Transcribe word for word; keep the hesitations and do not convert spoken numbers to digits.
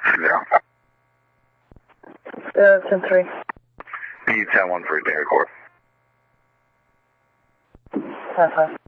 Zero. Uh, ten three. B ten one for Dairy Corp. Ten five.